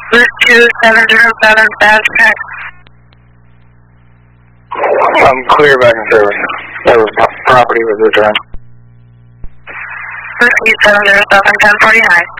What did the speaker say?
Route 2707, fast track. I'm clear back in service. That was my property was adjourned. Route 2707, 1049.